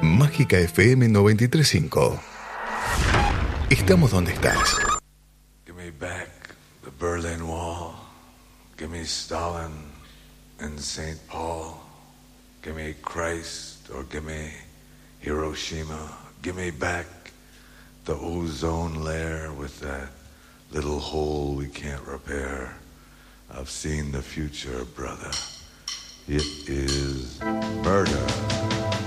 Mágica FM 93.5. Estamos donde estás. Give me back the Berlin Wall. Give me Stalin and St. Paul. Give me Christ or give me Hiroshima. Give me back the ozone layer with that little hole we can't repair. I've seen the future, brother. It is murder.